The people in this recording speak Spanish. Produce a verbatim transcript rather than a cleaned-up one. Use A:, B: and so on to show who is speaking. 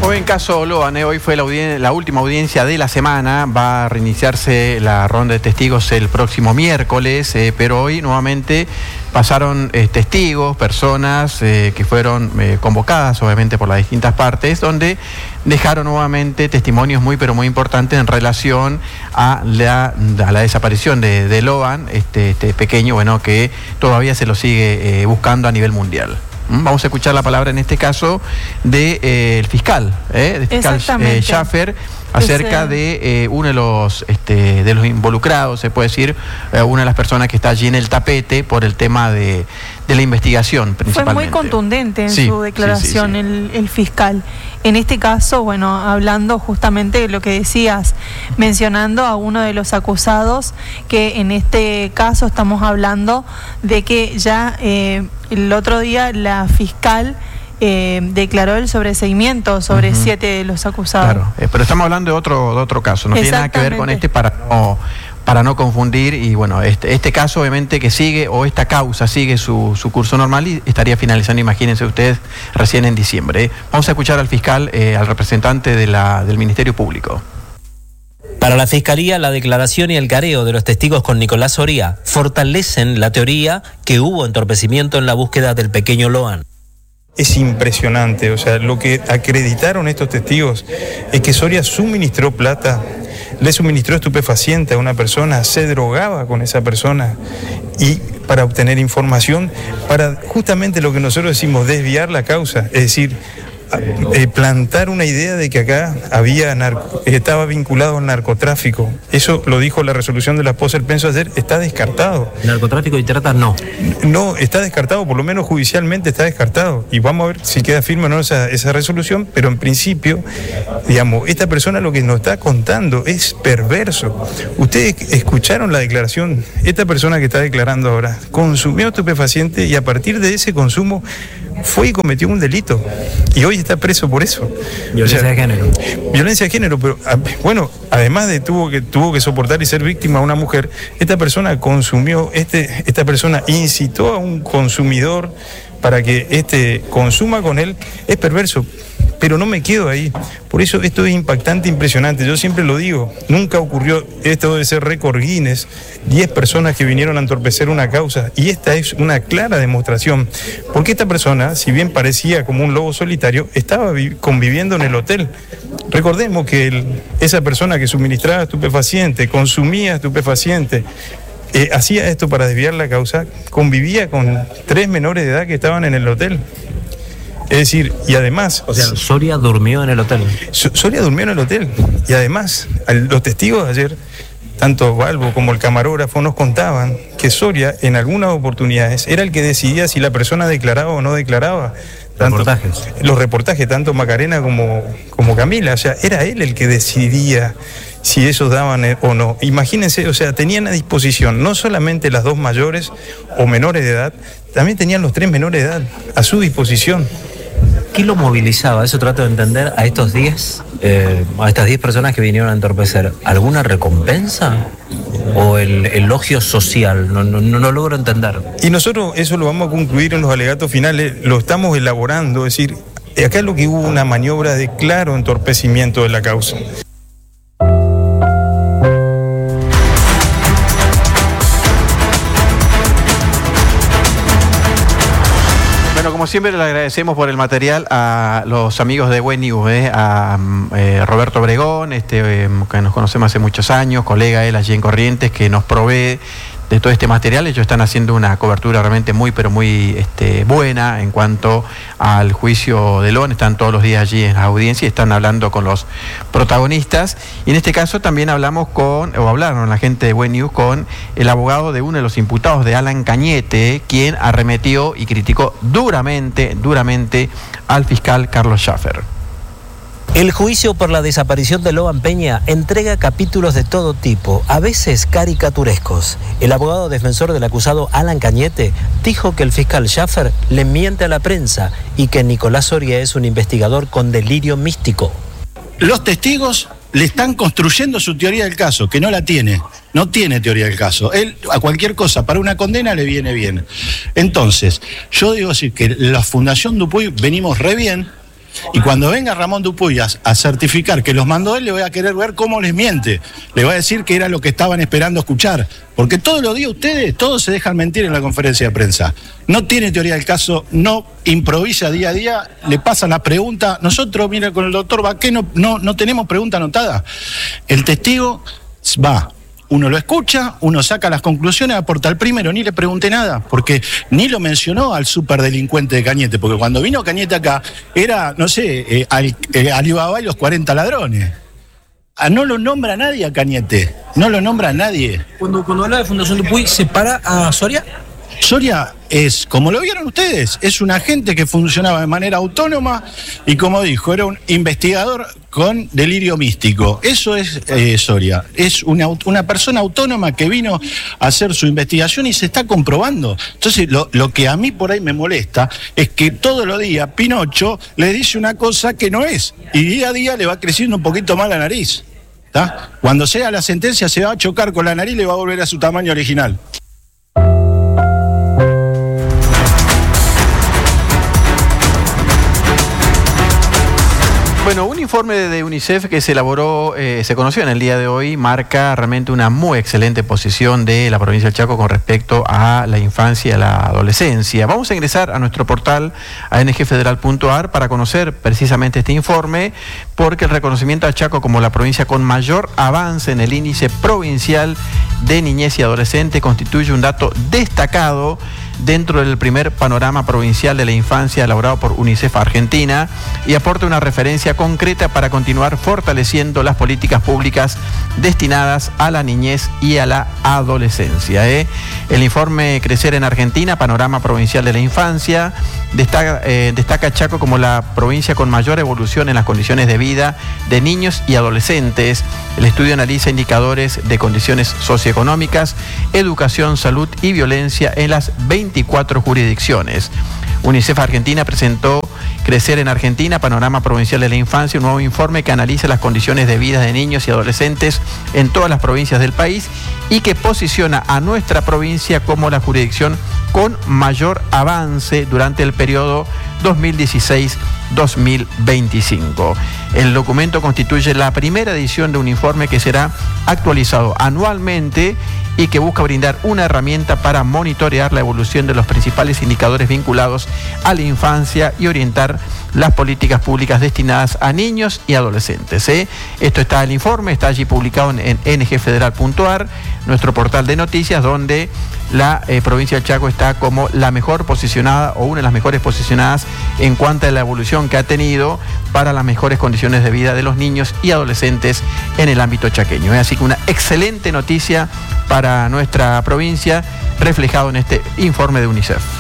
A: Muy bien, caso Loan, eh. hoy fue la, audien- la última audiencia de la semana, va a reiniciarse la ronda de testigos el próximo miércoles, eh, pero hoy nuevamente pasaron eh, testigos, personas eh, que fueron eh, convocadas obviamente por las distintas partes, donde dejaron nuevamente testimonios muy pero muy importantes en relación a la, a la desaparición de, de Loan, este, este pequeño, bueno, que todavía se lo sigue eh, buscando a nivel mundial. Vamos a escuchar la palabra en este caso del de, eh, fiscal, ¿eh? del fiscal eh, Schaffer, acerca Ese... de eh, uno de los este, de los involucrados, se puede decir, eh, una de las personas que está allí en el tapete por el tema de, de la investigación principalmente.
B: Fue muy contundente en
A: sí,
B: su declaración
A: sí, sí, sí.
B: El, el fiscal. En este caso, bueno, hablando justamente de lo que decías, mencionando a uno de los acusados, que en este caso estamos hablando de que ya eh, el otro día la fiscal eh, declaró el sobreseimiento sobre uh-huh. siete de los acusados.
A: Claro, eh, pero estamos hablando de otro, de otro caso, no tiene nada que ver con este para no... para no confundir, y bueno, este, este caso obviamente que sigue, o esta causa sigue su, su curso normal y estaría finalizando, imagínense ustedes, recién en diciembre. ¿eh? Vamos a escuchar al fiscal, eh, al representante de la, del Ministerio Público.
C: Para la Fiscalía, la declaración y el careo de los testigos con Nicolás Soria fortalecen la teoría que hubo entorpecimiento en la búsqueda del pequeño Loan.
D: Es impresionante, o sea, lo que acreditaron estos testigos es que Soria suministró plata, le suministró estupefaciente a una persona, se drogaba con esa persona y para obtener información, para justamente lo que nosotros decimos, desviar la causa, es decir, Eh, plantar una idea de que acá había narco, estaba vinculado al narcotráfico. Eso lo dijo la resolución de la esposa del Penso ayer, está descartado.
C: ¿Narcotráfico y trata no?
D: No, está descartado, por lo menos judicialmente está descartado. Y vamos a ver si queda firme o no esa, esa resolución, pero en principio, digamos, esta persona lo que nos está contando es perverso. Ustedes escucharon la declaración, esta persona que está declarando ahora consumió estupefaciente y a partir de ese consumo fue y cometió un delito y hoy está preso por eso.
C: Violencia o sea, de género.
D: Violencia de género, pero bueno, además de tuvo que tuvo que soportar y ser víctima a una mujer, esta persona consumió, este, esta persona incitó a un consumidor para que este consuma con él, es perverso. Pero no me quedo ahí. Por eso esto es impactante, impresionante. Yo siempre lo digo, nunca ocurrió, esto debe ser récord Guinness, diez personas que vinieron a entorpecer una causa, y esta es una clara demostración. Porque esta persona, si bien parecía como un lobo solitario, estaba conviviendo en el hotel. Recordemos que el, esa persona que suministraba estupefaciente, consumía estupefaciente, eh, hacía esto para desviar la causa, convivía con tres menores de edad que estaban en el hotel. Es decir, y además...
C: O sea, Soria durmió en el hotel.
D: Soria durmió en el hotel. Y además, los testigos de ayer, tanto Balbo como el camarógrafo, nos contaban que Soria, en algunas oportunidades, era el que decidía si la persona declaraba o no declaraba. Tanto, reportajes. Los reportajes, tanto Macarena como, como Camila. O sea, era él el que decidía si esos daban o no. Imagínense, o sea, tenían a disposición no solamente las dos mayores o menores de edad, también tenían los tres menores de edad a su disposición.
C: ¿Qué lo movilizaba? Eso trato de entender a estos diez, eh, a estas diez personas que vinieron a entorpecer. ¿Alguna recompensa? ¿O el elogio social? No, no, no, no logro entender.
D: Y nosotros eso lo vamos a concluir en los alegatos finales, lo estamos elaborando, es decir, acá lo que hubo una maniobra de claro entorpecimiento de la causa.
A: Como siempre le agradecemos por el material a los amigos de Buen News, eh, a eh, Roberto Obregón, este, eh, que nos conocemos hace muchos años, colega él allí en Corrientes, que nos provee de todo este material. Ellos están haciendo una cobertura realmente muy, pero muy este, buena en cuanto al juicio de Loan. Están todos los días allí en la audiencia y están hablando con los protagonistas. Y en este caso también hablamos con, o hablaron la gente de Buen News con el abogado de uno de los imputados, de Alan Cañete, quien arremetió y criticó duramente, duramente al fiscal Carlos Schaffer.
C: El juicio por la desaparición de Loan Peña entrega capítulos de todo tipo, a veces caricaturescos. El abogado defensor del acusado Alan Cañete dijo que el fiscal Schaffer le miente a la prensa y que Nicolás Soria es un investigador con delirio místico.
E: Los testigos le están construyendo su teoría del caso, que no la tiene, no tiene teoría del caso. Él a cualquier cosa, para una condena le viene bien. Entonces, yo digo así que la Fundación Dupuy venimos re bien, Y cuando venga Ramón Dupuy a, a certificar que los mandó él, le voy a querer ver cómo les miente. Le voy a decir que era lo que estaban esperando escuchar. Porque todos los días ustedes, todos se dejan mentir en la conferencia de prensa. No tiene teoría del caso, no improvisa día a día, le pasan la pregunta. Nosotros, mira, con el doctor Baqué no, no, no tenemos pregunta anotada. El testigo va, uno lo escucha, uno saca las conclusiones, aporta el primero, ni le pregunté nada, porque ni lo mencionó al superdelincuente de Cañete, porque cuando vino Cañete acá, era, no sé, eh, al, eh, Alibaba y los cuarenta ladrones. Ah, no lo nombra nadie a Cañete, no lo nombra nadie.
F: Cuando, cuando habla de Fundación Dupuy, ¿separa a Soria?
E: Soria es, como lo vieron ustedes, es un agente que funcionaba de manera autónoma y, como dijo, era un investigador con delirio místico. Eso es eh, Soria. Es una, una persona autónoma que vino a hacer su investigación y se está comprobando. Entonces, lo, lo que a mí por ahí me molesta es que todos los días Pinocho le dice una cosa que no es y día a día le va creciendo un poquito más la nariz. ¿Tá? Cuando sea la sentencia se va a chocar con la nariz y le va a volver a su tamaño original.
A: Bueno, un informe de UNICEF que se elaboró, eh, se conoció en el día de hoy, marca realmente una muy excelente posición de la provincia del Chaco con respecto a la infancia y la adolescencia. Vamos a ingresar a nuestro portal a n g federal punto a r para conocer precisamente este informe, porque el reconocimiento a Chaco como la provincia con mayor avance en el índice provincial de niñez y adolescente constituye un dato destacado dentro del primer panorama provincial de la infancia elaborado por UNICEF Argentina y aporta una referencia concreta para continuar fortaleciendo las políticas públicas destinadas a la niñez y a la adolescencia. ¿eh? El informe Crecer en Argentina, Panorama Provincial de la Infancia, destaca, eh, destaca Chaco como la provincia con mayor evolución en las condiciones de vida de niños y adolescentes. El estudio analiza indicadores de condiciones socioeconómicas, educación, salud y violencia en las veinticuatro jurisdicciones. UNICEF Argentina presentó Crecer en Argentina, Panorama Provincial de la Infancia, un nuevo informe que analiza las condiciones de vida de niños y adolescentes en todas las provincias del país y que posiciona a nuestra provincia como la jurisdicción con mayor avance durante el periodo dos mil dieciséis a dos mil veinticinco. El documento constituye la primera edición de un informe que será actualizado anualmente y que busca brindar una herramienta para monitorear la evolución de los principales indicadores vinculados a la infancia y orientar las políticas públicas destinadas a niños y adolescentes. ¿eh? Esto está en el informe, está allí publicado en, en n g federal punto a r, nuestro portal de noticias, donde la eh, provincia del Chaco está como la mejor posicionada o una de las mejores posicionadas en cuanto a la evolución que ha tenido para las mejores condiciones de vida de los niños y adolescentes en el ámbito chaqueño. ¿eh? Así que una excelente noticia para nuestra provincia reflejado en este informe de UNICEF.